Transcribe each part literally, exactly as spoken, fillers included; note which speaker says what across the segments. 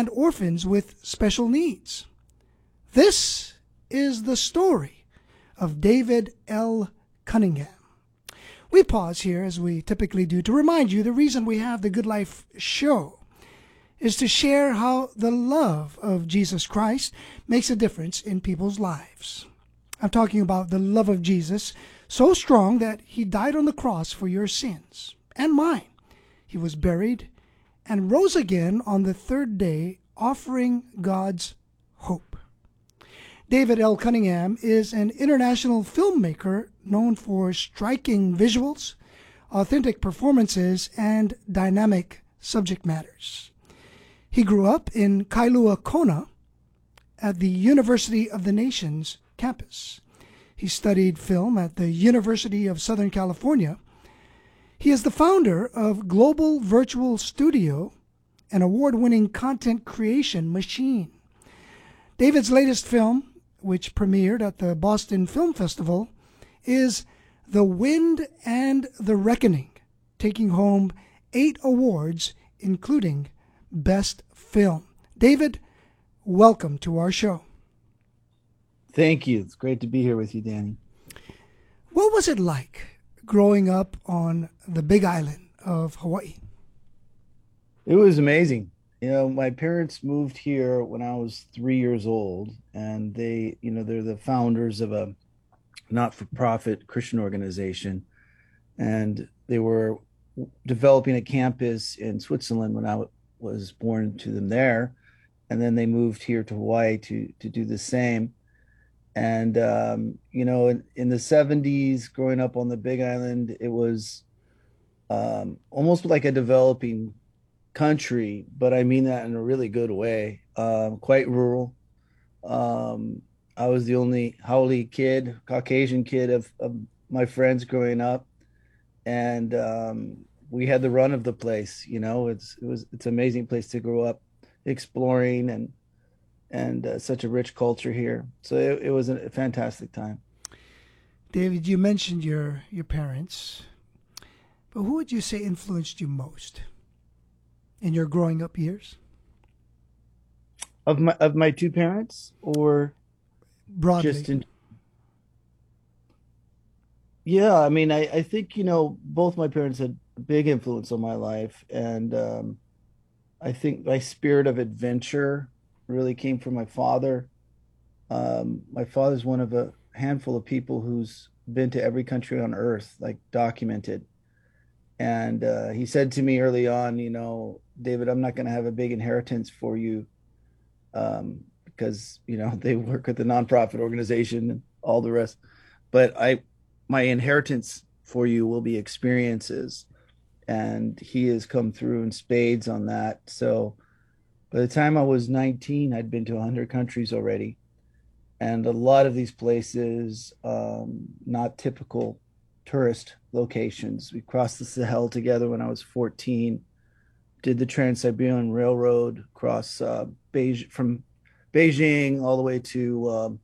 Speaker 1: and orphans with special needs. This is the story of David L. Cunningham. We pause here, as we typically do, to remind you the reason we have the Good Life show is to share how the love of Jesus Christ makes a difference in people's lives. I'm talking about the love of Jesus, so strong that he died on the cross for your sins and mine. He was buried and rose again on the third day, offering God's hope. David L. Cunningham is an international filmmaker known for striking visuals, authentic performances, and dynamic subject matters. He grew up in Kailua Kona at the University of the Nations campus. He studied film at the University of Southern California. He is the founder of Global Virtual Studio, an award-winning content creation machine. David's latest film, which premiered at the Boston Film Festival, is The Wind and the Reckoning, taking home eight awards, including Best Film. David, welcome to our show.
Speaker 2: Thank you. It's great to be here with you, Danny.
Speaker 1: What was it like growing up on the Big Island of Hawaii?
Speaker 2: It was amazing. You know, my parents moved here when I was three years old, and they, you know, they're the founders of a not-for-profit Christian organization, and they were developing a campus in Switzerland when I w- was born to them there, and then they moved here to Hawaii to to do the same. And um, you know, in, in the seventies, growing up on the Big Island, it was um, almost like a developing country, but I mean that in a really good way. Um, quite rural. Um, I was the only haole kid, Caucasian kid of, of my friends growing up, and um, we had the run of the place. You know, it's it was it's an amazing place to grow up, exploring and and uh, such a rich culture here. So it, it was a fantastic time.
Speaker 1: David, you mentioned your your parents, but who would you say influenced you most in your growing up years?
Speaker 2: Of my of my two parents, or
Speaker 1: Broadly.
Speaker 2: just in. Yeah, I mean, I I think, you know, both my parents had a big influence on my life, and um, I think my spirit of adventure really came from my father. Um, my father's one of a handful of people who's been to every country on earth, like documented. And uh, he said to me early on, you know, David, I'm not going to have a big inheritance for you, um, because, you know, they work at the nonprofit organization and all the rest. But I, my inheritance for you will be experiences. And he has come through in spades on that. So by the time I was nineteen, I'd been to one hundred countries already. And a lot of these places, um, not typical tourist locations. We crossed the Sahel together when I was fourteen, did the Trans-Siberian Railroad across uh, Beijing, from Beijing all the way to um,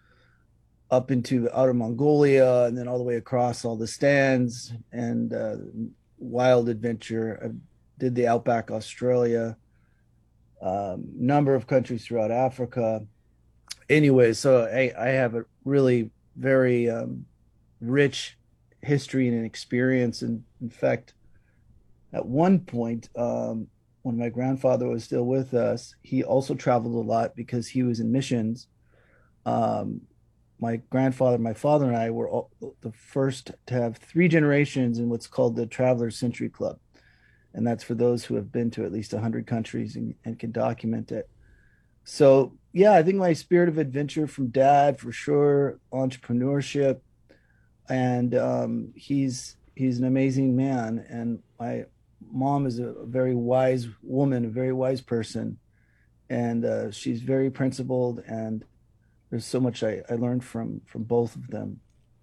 Speaker 2: up into outer Mongolia, and then all the way across all the stands, and uh, wild adventure. I did the outback Australia, um, number of countries throughout Africa. Anyway, so I, I have a really very um, rich history and experience. And in fact, at one point, um, when my grandfather was still with us, he also traveled a lot because he was in missions. Um, my grandfather, my father, and I were all, the first to have three generations in what's called the Traveler's Century Club. And that's for those who have been to at least one hundred countries and, and can document it. So, yeah, I think my spirit of adventure from dad, for sure, entrepreneurship, and um, he's he's an amazing man. And my mom is a very wise woman, a very wise person, and uh, she's very principled. And there's so much I, I learned from from both of them.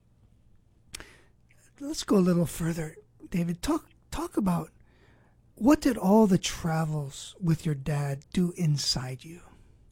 Speaker 1: Let's go a little further, David. Talk talk about what did all the travels with your dad do inside you?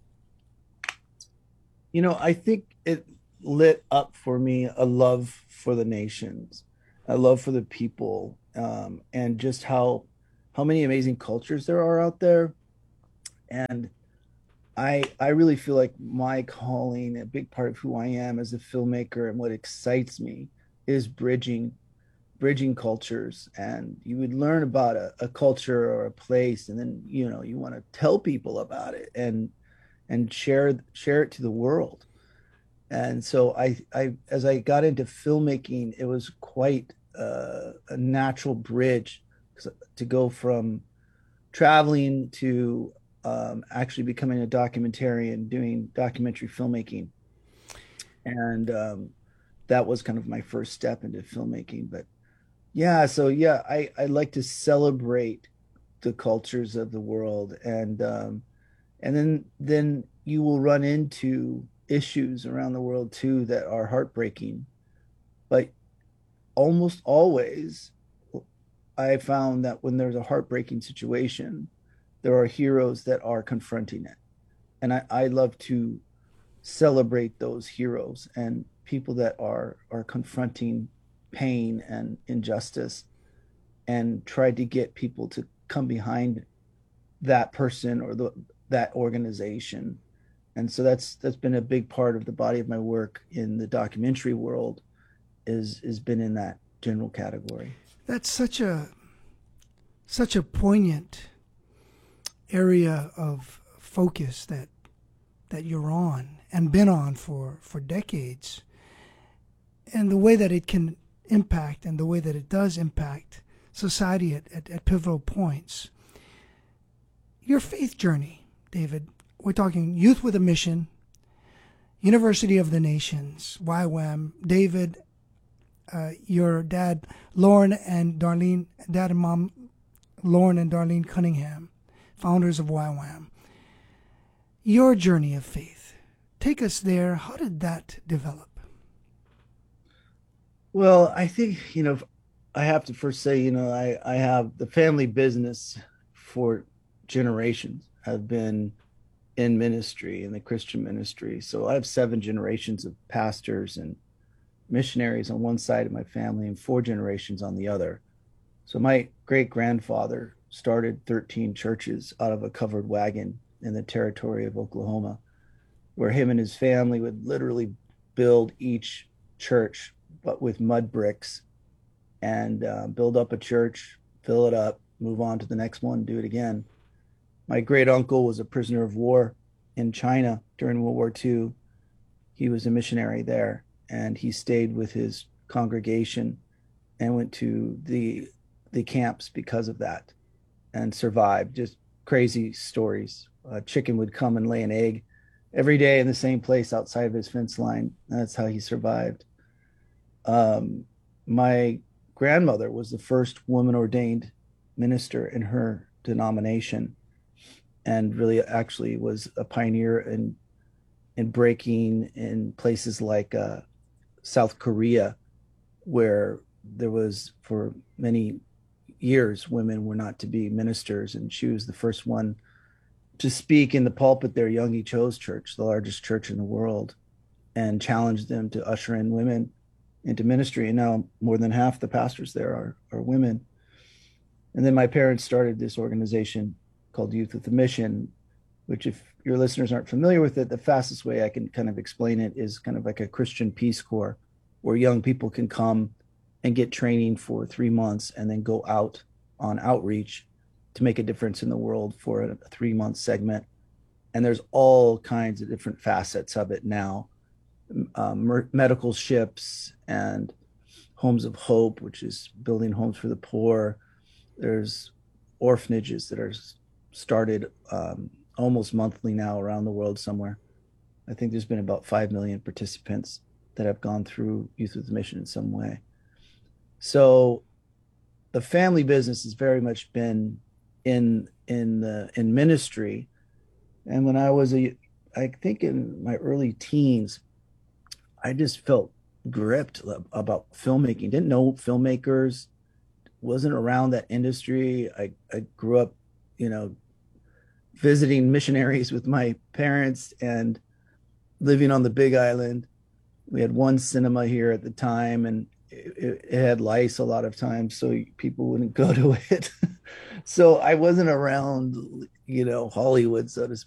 Speaker 2: You know, I think it lit up for me a love for the nations, a love for the people, um, and just how how many amazing cultures there are out there. And I I really feel like my calling, a big part of who I am as a filmmaker and what excites me is bridging bridging cultures. And you would learn about a, a culture or a place, and then you know you want to tell people about it and and share share it to the world. And so I I as I got into filmmaking, it was quite uh, a natural bridge to go from traveling to um, actually becoming a documentarian, doing documentary filmmaking. And um, that was kind of my first step into filmmaking. But yeah, so yeah, I, I like to celebrate the cultures of the world. And um, and then then you will run into issues around the world too that are heartbreaking. But almost always, I found that when there's a heartbreaking situation, there are heroes that are confronting it. And I, I love to celebrate those heroes and people that are are confronting pain and injustice, and try to get people to come behind that person or the that organization. And so that's that's been a big part of the body of my work in the documentary world, is has been in that general category.
Speaker 1: That's such a such a poignant area of focus that that you're on and been on for, for decades, and the way that it can impact and the way that it does impact society at, at, at pivotal points. Your faith journey, David, we're talking Youth with a Mission, University of the Nations, Y WAM, David, uh, your dad, Lauren and Darlene, dad and mom, Lauren and Darlene Cunningham, founders of Y WAM. Your journey of faith, take us there. How did that develop?
Speaker 2: Well, I think, you know, I have to first say, you know, I, I have the family business for generations have been in ministry, in the Christian ministry. So I have seven generations of pastors and missionaries on one side of my family and four generations on the other. So my great grandfather started thirteen churches out of a covered wagon in the territory of Oklahoma, where him and his family would literally build each church, but with mud bricks, and uh, build up a church, fill it up, move on to the next one, do it again. My great uncle was a prisoner of war in China during World War Two. He was a missionary there, and he stayed with his congregation and went to the the camps because of that, and survived. Just crazy stories. A chicken would come and lay an egg every day in the same place outside of his fence line. That's how he survived. Um, my grandmother was the first woman ordained minister in her denomination, and really actually was a pioneer in in breaking in places like uh, South Korea, where there was for many years women were not to be ministers, and she was the first one to speak in the pulpit there, Young Cho's church, the largest church in the world, and challenged them to usher in women into ministry. And now more than half the pastors there are, are women. And then my parents started this organization called Youth with a Mission, which, if your listeners aren't familiar with it, the fastest way I can kind of explain it is kind of like a Christian Peace Corps, where young people can come and get training for three months and then go out on outreach to make a difference in the world for a three month segment. And there's all kinds of different facets of it now. Um, medical ships and Homes of Hope, which is building homes for the poor. There's orphanages that are started um, almost monthly now around the world somewhere. I think there's been about five million participants that have gone through Youth with a Mission in some way. So the family business has very much been in in the in ministry. And when I was a I think in my early teens, I just felt gripped about filmmaking. Didn't know filmmakers, wasn't around that industry. I, I grew up, you know, visiting missionaries with my parents and living on the Big Island. We had one cinema here at the time, and it, it had lice a lot of times, so people wouldn't go to it. So I wasn't around, you know, Hollywood, so to